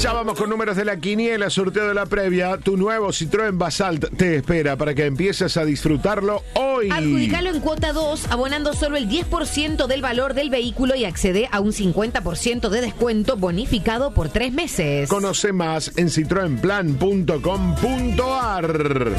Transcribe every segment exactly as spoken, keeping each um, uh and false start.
Ya vamos con números de la quiniela, sorteo de la previa. Tu nuevo Citroën Basalt te espera para que empieces a disfrutarlo hoy. Adjudicalo en cuota dos, abonando solo el diez por ciento del valor del vehículo y accede a un cincuenta por ciento de descuento bonificado por tres meses. Conoce más en citroenplan punto com punto ar.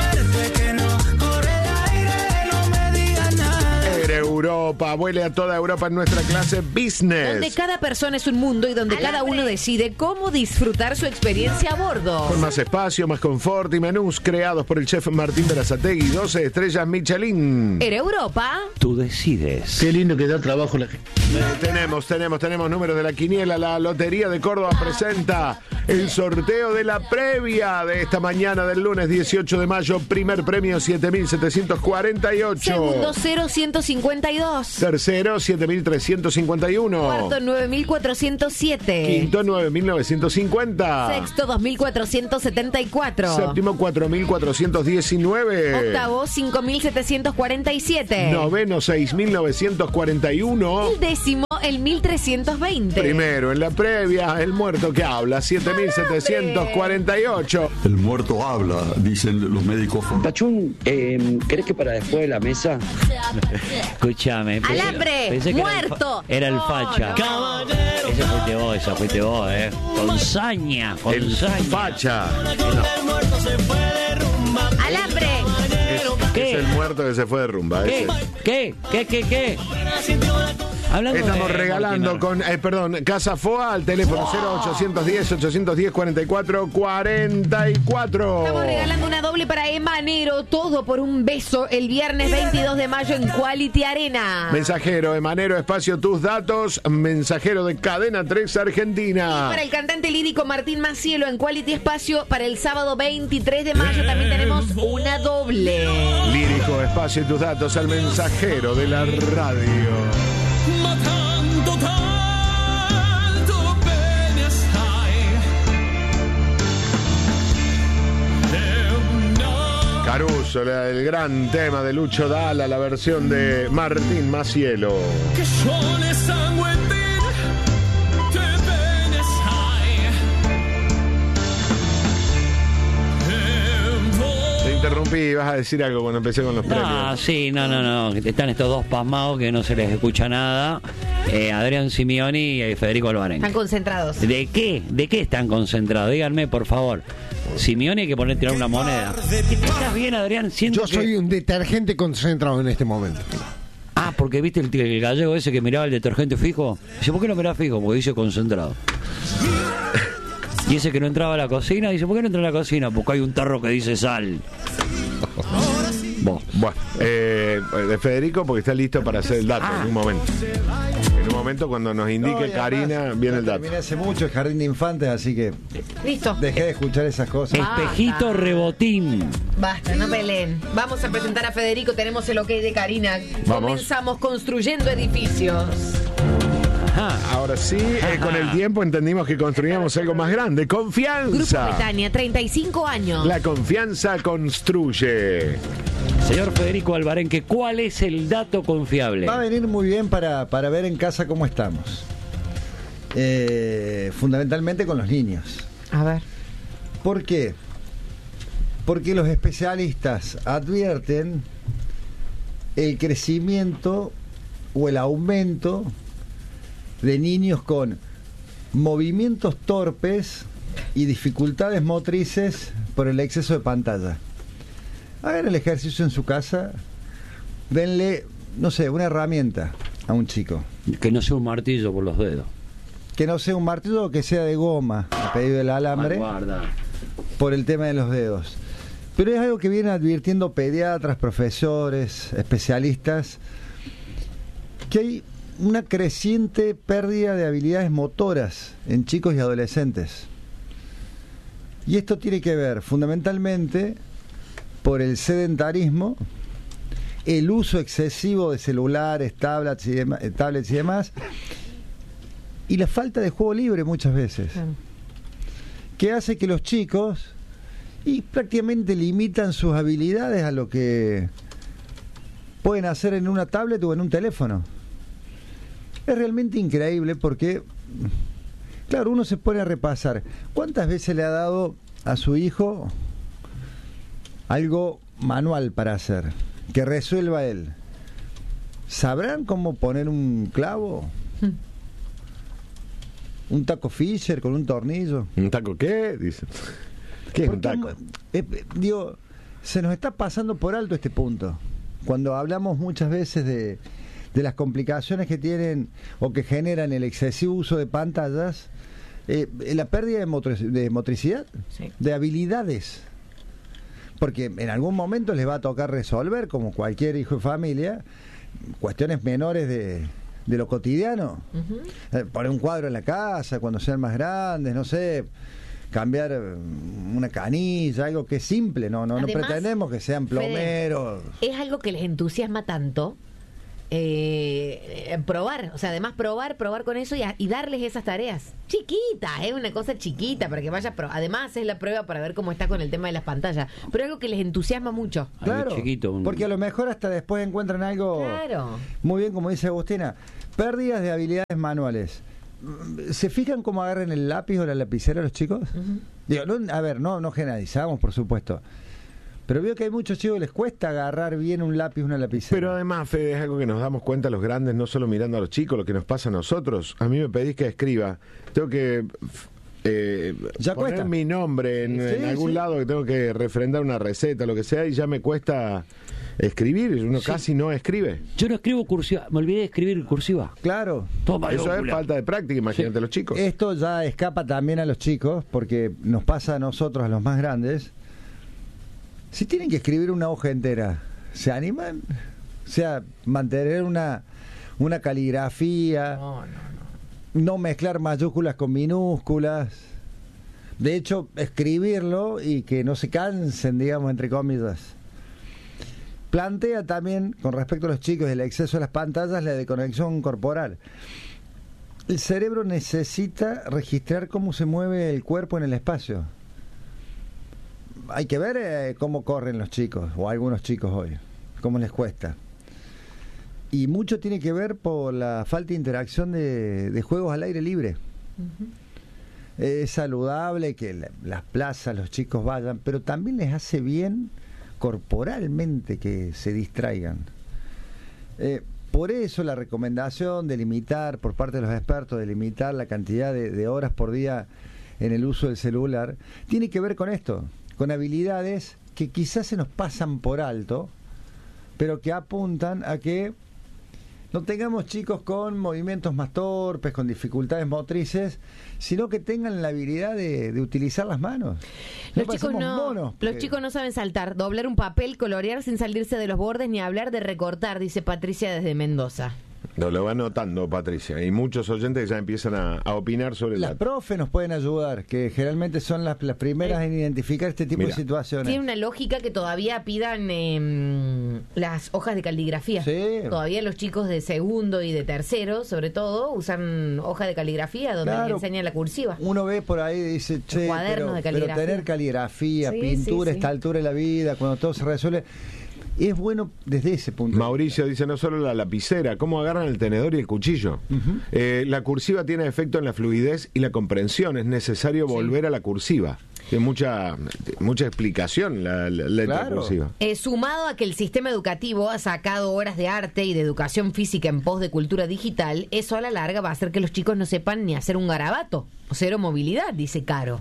Europa, vuele a toda Europa en nuestra clase Business. Donde cada persona es un mundo y donde cada uno decide cómo disfrutar su experiencia a bordo. Con más espacio, más confort y menús creados por el chef Martín Berazategui, doce estrellas Michelin. ¿Era Europa? Tú decides. Qué lindo que da trabajo la gente. Eh, tenemos, tenemos, tenemos números de la quiniela. La Lotería de Córdoba presenta el sorteo de la previa de esta mañana del lunes dieciocho de mayo. Primer premio siete mil setecientos cuarenta y ocho. Segundo cero ciento cincuenta y dos. Tercero siete mil trescientos cincuenta y uno. Cuarto nueve mil cuatrocientos siete. Quinto nueve mil novecientos cincuenta. Sexto dos mil cuatrocientos setenta y cuatro. Séptimo cuatro mil cuatrocientos diecinueve. Octavo cinco mil setecientos cuarenta y siete. Noveno seis mil novecientos cuarenta y uno. El décimo el mil trescientos veinte. Primero en la previa, el muerto que habla, siete mil setecientos cuarenta y ocho. El muerto habla, dicen los médicos. Pachún, eh, ¿crees que para después de la mesa? Escúchame. pensé- ¡Alambre! pensé que era el fa- ¡Muerto! Era el facha. Ese fuiste vos, esa fuiste vos, eh. Con saña, con El saña. facha. ¡Alambre! Es, ¿Qué? es el muerto que se fue de rumba. ¿Qué? ese. ¿Qué? ¿Qué? ¿Qué? ¿Qué? Hablando Estamos de regalando Martín, con, eh, perdón, Casa Foa al teléfono cero ochocientos diez, ochocientos diez, cuarenta y cuatro cuarenta y cuatro. Estamos regalando una doble para Emanero, todo por un beso el viernes veintidós de mayo en Quality Arena. Mensajero, Emanero, espacio, tus datos. Mensajero de Cadena tres Argentina. Para el cantante lírico Martín Macielo en Quality Espacio para el sábado veintitrés de mayo también tenemos una doble. Lírico, espacio y tus datos al mensajero de la radio. Matando tanto bienestar de una... Caruso, la- el gran tema de Lucho Dalla, la versión de Martín Macielo. que suole sanguinare de bienestar en vos. Te interrumpí, vas a decir algo cuando empecé con los No, premios. sí, no, no, no. que Están estos dos pasmados que no se les escucha nada. Eh, Adrián Simeoni y Federico Albarén. Están concentrados. ¿De qué? ¿De qué están concentrados? Díganme, por favor. Simeoni hay que poner tirar una moneda. ¿Estás bien, Adrián? Siento Yo que- soy un detergente concentrado en este momento. Ah, porque viste el, el gallego ese que miraba el detergente fijo. Dice, ¿por qué no mirá fijo? Porque dice concentrado. Y ese que no entraba a la cocina, dice, ¿por qué no entra a la cocina? Porque hay un tarro que dice sal. Vos. Bueno, eh, de Federico porque está listo para hacer el dato en un momento. En un momento cuando nos indique No, y además, Karina, viene el dato. Terminé hace mucho el jardín de infantes, así que Listo. dejé de escuchar esas cosas. Espejito Basta. rebotín. Basta, no peleen. Vamos a presentar a Federico, tenemos el ok de Karina. Vamos. Comenzamos construyendo edificios. Ajá. Ahora sí, eh, con el tiempo entendimos que construíamos algo más grande. Grupo Confianza. Betania, treinta y cinco años. La confianza construye. Señor Federico Albarén, que ¿cuál es el dato confiable? Va a venir muy bien para, para ver en casa cómo estamos. Eh, fundamentalmente con los niños. A ver. ¿Por qué? Porque los especialistas advierten el crecimiento o el aumento de niños con movimientos torpes y dificultades motrices por el exceso de pantalla. Hagan el ejercicio en su casa, denle, no sé, una herramienta a un chico. Que no sea un martillo por los dedos. Que no sea un martillo o que sea de goma, a pedido del alambre, Guarda. por el tema de los dedos. Pero es algo que vienen advirtiendo pediatras, profesores, especialistas, que hay una creciente pérdida de habilidades motoras en chicos y adolescentes. Y esto tiene que ver fundamentalmente por el sedentarismo, el uso excesivo de celulares, tablets y, dema- eh, tablets y demás, y la falta de juego libre muchas veces, que hace que los chicos y prácticamente limitan sus habilidades a lo que pueden hacer en una tablet o en un teléfono. Es realmente increíble porque Claro, uno se pone a repasar. ¿Cuántas veces le ha dado a su hijo algo manual para hacer? Que resuelva él. ¿Sabrán cómo poner un clavo? Hmm. ¿Un taco Fisher con un tornillo? ¿Un taco qué? Dice. ¿Qué es un taco? Eh, digo, se nos está pasando por alto este punto. Cuando hablamos muchas veces de, de las complicaciones que tienen o que generan el excesivo uso de pantallas, eh, la pérdida de, motric de motricidad, sí. de habilidades. Porque en algún momento les va a tocar resolver, como cualquier hijo de familia, cuestiones menores de, de lo cotidiano. Uh-huh. eh, poner un cuadro en la casa cuando sean más grandes, no sé, cambiar una canilla, algo que es simple, no no, Además, no pretendemos que sean plomeros. Fede, es algo que les entusiasma tanto. Eh, probar, o sea, además probar, probar con eso y, a, y darles esas tareas chiquitas, es ¿eh? una cosa chiquita para que vaya, pro además es la prueba para ver cómo está con el tema de las pantallas, pero algo que les entusiasma mucho. Claro, chiquito, un... porque a lo mejor hasta después encuentran algo. Claro. Muy bien, como dice Agustina, pérdidas de habilidades manuales. ¿Se fijan cómo agarran el lápiz o la lapicera los chicos? Uh-huh. Digo, no, a ver, no, no generalizamos, por supuesto. Pero veo que hay muchos chicos que les cuesta agarrar bien un lápiz, una lapicera. Pero además, Fede, es algo que nos damos cuenta los grandes, no solo mirando a los chicos, lo que nos pasa a nosotros. A mí me pedís que escriba. Tengo que eh, ya poner cuesta. mi nombre en, sí, en algún sí. lado, que tengo que refrendar una receta, lo que sea, y ya me cuesta escribir. Uno sí. casi no escribe. Yo no escribo cursiva, me olvidé de escribir cursiva. Claro. Toma, eso es falta de práctica, imagínate sí. los chicos. Esto ya escapa también a los chicos, porque nos pasa a nosotros, a los más grandes. Si tienen que escribir una hoja entera, ¿se animan? O sea, mantener una, una caligrafía, no, no, no. no mezclar mayúsculas con minúsculas. De hecho, escribirlo y que no se cansen, digamos, entre comillas. Plantea también, con respecto a los chicos, el exceso de las pantallas, la desconexión corporal. El cerebro necesita registrar cómo se mueve el cuerpo en el espacio. Hay que ver eh, cómo corren los chicos, o algunos chicos hoy, cómo les cuesta. Y mucho tiene que ver por la falta de interacción de, de juegos al aire libre. Uh-huh. Es saludable que la, las plazas, los chicos vayan, pero también les hace bien corporalmente que se distraigan. Eh, por eso la recomendación de limitar, por parte de los expertos, de limitar la cantidad de, de horas por día en el uso del celular, tiene que ver con esto. Con habilidades que quizás se nos pasan por alto, pero que apuntan a que no tengamos chicos con movimientos más torpes, con dificultades motrices, sino que tengan la habilidad de, de utilizar las manos. Los, no chicos, no, monos, porque... los chicos no saben saltar, doblar un papel, colorear sin salirse de los bordes, ni hablar de recortar, dice Patricia desde Mendoza. No, lo va notando, Patricia, y muchos oyentes ya empiezan a, a opinar sobre las la... profes nos pueden ayudar, que generalmente son las, las primeras eh, en identificar este tipo mira, de situaciones. Tiene una lógica que todavía pidan eh, las hojas de caligrafía. Sí. Todavía los chicos de segundo y de tercero, sobre todo, usan hojas de caligrafía donde claro, les enseñan la cursiva. Uno ve por ahí y dice, che, pero, de pero tener caligrafía, sí, pintura, sí, sí. esta altura de la vida, cuando todo se resuelve... Es bueno desde ese punto. Mauricio dice, no solo la lapicera, cómo agarran el tenedor y el cuchillo. Uh-huh. eh, la cursiva tiene efecto en la fluidez y la comprensión. Es necesario sí. volver a la cursiva. Tiene mucha, mucha explicación la, la letra claro. cursiva. Eh, sumado a que el sistema educativo ha sacado horas de arte y de educación física en pos de cultura digital, eso a la larga va a hacer que los chicos no sepan ni hacer un garabato. O cero movilidad, dice Caro.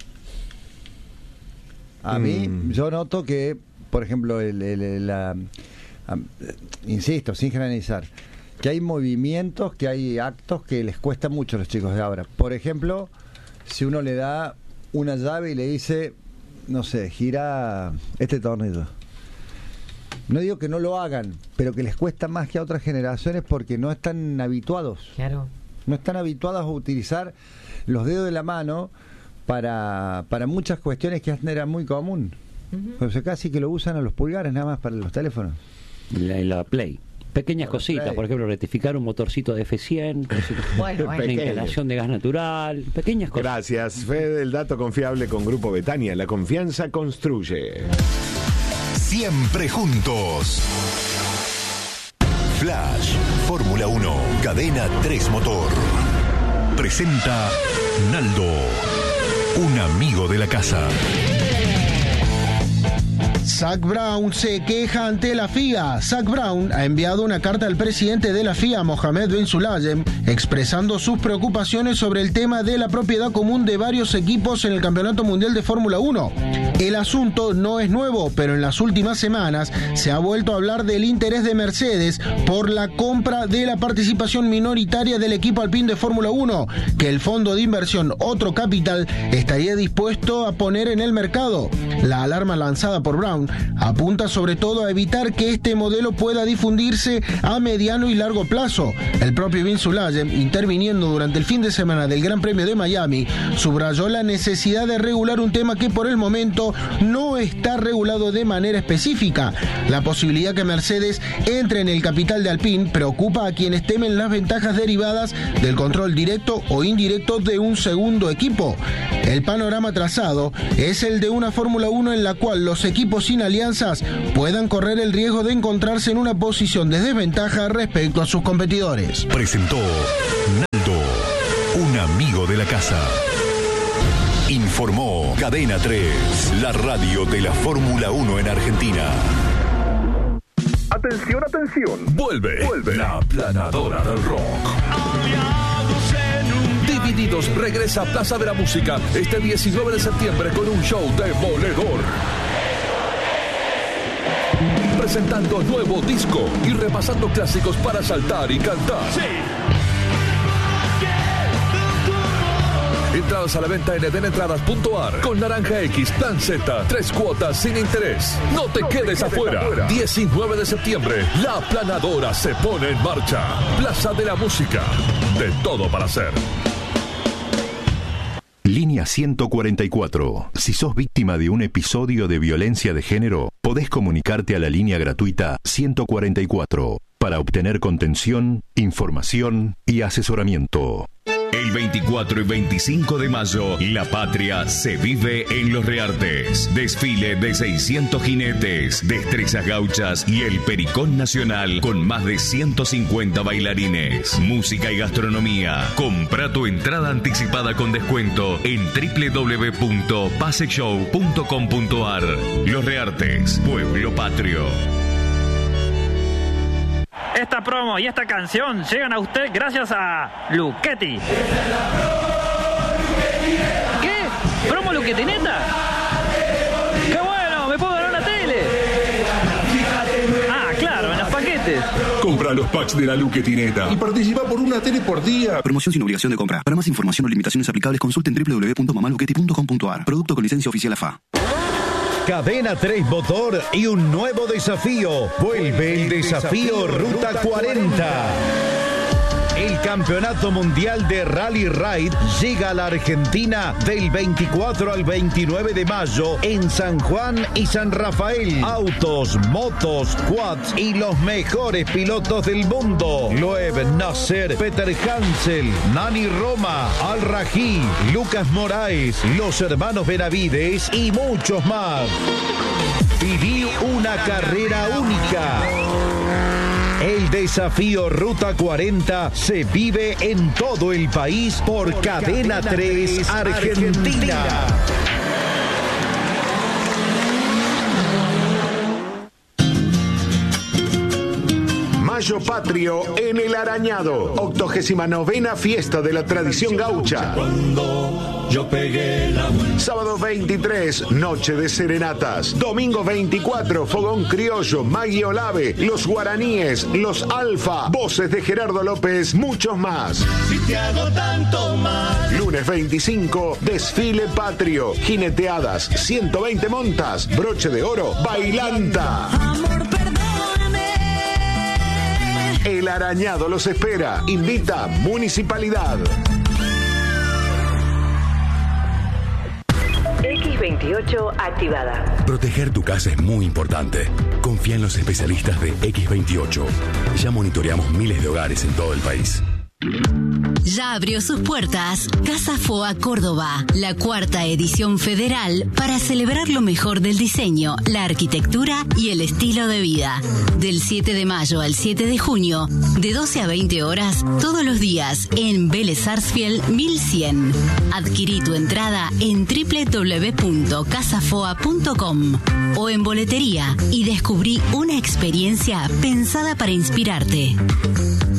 A mm. mí, yo noto que por ejemplo, el, el, el, la, um, insisto, sin generalizar, que hay movimientos, que hay actos que les cuesta mucho a los chicos de ahora. Por ejemplo, si uno le da una llave y le dice, no sé, gira este tornillo. No digo que no lo hagan, pero que les cuesta más que a otras generaciones porque no están habituados. Claro. No están habituados a utilizar los dedos de la mano para, para muchas cuestiones que antes era muy común. Uh-huh. O sea, casi que lo usan a los pulgares nada más para los teléfonos. La, la Play. Pequeñas la cositas, Play. Por ejemplo, rectificar un motorcito de F cien, bueno, una bueno. instalación de gas natural, pequeñas cosas. Gracias, Fede, el dato confiable con Grupo Betania. La confianza construye. Siempre juntos. Flash, Fórmula uno, Cadena tres Motor. Presenta Naldo, un amigo de la casa. Zach Brown se queja ante la F I A. Zach Brown ha enviado una carta al presidente de la F I A, Mohamed Ben Sulayem, expresando sus preocupaciones sobre el tema de la propiedad común de varios equipos en el Campeonato Mundial de Fórmula uno. El asunto no es nuevo, pero en las últimas semanas se ha vuelto a hablar del interés de Mercedes por la compra de la participación minoritaria del equipo Alpine de Fórmula uno, que el fondo de inversión Otro Capital estaría dispuesto a poner en el mercado. La alarma lanzada por Brown apunta sobre todo a evitar que este modelo pueda difundirse a mediano y largo plazo. El propio Bin Sulayem, interviniendo durante el fin de semana del Gran Premio de Miami, subrayó la necesidad de regular un tema que por el momento no está regulado de manera específica. La posibilidad que Mercedes entre en el capital de Alpine preocupa a quienes temen las ventajas derivadas del control directo o indirecto de un segundo equipo. El panorama trazado es el de una Fórmula uno en la cual los equipos sin alianzas puedan correr el riesgo de encontrarse en una posición de desventaja respecto a sus competidores. Presentó Naldo, un amigo de la casa. Informó Cadena tres, la radio de la Fórmula uno en Argentina. Atención, atención. Vuelve, Vuelve. La Aplanadora del Rock. Divididos regresa a Plaza de la Música este diecinueve de septiembre con un show demoledor. Presentando nuevo disco y repasando clásicos para saltar y cantar. Sí. Entradas a la venta en edenentradas punto a r con Naranja X, Plan Z, tres cuotas sin interés. No te, no quedes, te quedes afuera. afuera. diecinueve de septiembre, La Aplanadora se pone en marcha. Plaza de la Música. De todo para hacer. Línea ciento cuarenta y cuatro. Si sos víctima de un episodio de violencia de género, podés comunicarte a la línea gratuita ciento cuarenta y cuatro para obtener contención, información y asesoramiento. El veinticuatro y veinticinco de mayo, la patria se vive en Los Reartes. Desfile de seiscientos jinetes, destrezas gauchas y el Pericón Nacional con más de ciento cincuenta bailarines. Música y gastronomía. Compra tu entrada anticipada con descuento en doble u doble u doble u punto pase show punto com punto a r. Los Reartes, pueblo patrio. Esta promo y esta canción llegan a usted gracias a Luchetti. ¿Qué? ¿Promo Luchetti neta? ¡Qué bueno! ¡Me puedo ganar una tele! Ah, claro, en los paquetes. Compra los packs de la Luchetti neta y participa por una tele por día. Promoción sin obligación de compra. Para más información o limitaciones aplicables, consulten doble u doble u doble u punto mamá luchetti punto com punto a r. Producto con licencia oficial A F A. Cadena tres Motor y un nuevo desafío. Vuelve el desafío Ruta cuarenta. El Campeonato Mundial de Rally Ride llega a la Argentina del veinticuatro al veintinueve de mayo en San Juan y San Rafael. Autos, motos, quads y los mejores pilotos del mundo. Loeb Nasser, Peter Hansel, Nani Roma, Al Rají, Lucas Moraes, los hermanos Benavides y muchos más. Viví una carrera única. El desafío Ruta cuarenta se vive en todo el país por Cadena tres Argentina. Mayo Patrio en El Arañado. octogésima novena fiesta de la tradición gaucha. Yo pegué la vuelta. Sábado veintitrés, noche de serenatas. Domingo veinticuatro, fogón criollo, Maggie Olave, los guaraníes, los alfa, voces de Gerardo López, muchos más. Si te hago tanto mal. Lunes veinticinco, desfile patrio, jineteadas, ciento veinte montas, broche de oro, bailanta. Amor, perdóname. El Arañado los espera. Invita Municipalidad. X veintiocho activada. Proteger tu casa es muy importante. Confía en los especialistas de X veintiocho. Ya monitoreamos miles de hogares en todo el país. Ya abrió sus puertas Casa Foa Córdoba, la cuarta edición federal para celebrar lo mejor del diseño, la arquitectura y el estilo de vida. Del siete de mayo al siete de junio, de doce a veinte horas, todos los días en Vélez Sarsfield mil cien. Adquirí tu entrada en doble u doble u doble u punto casa foa punto com o en boletería y descubrí una experiencia pensada para inspirarte.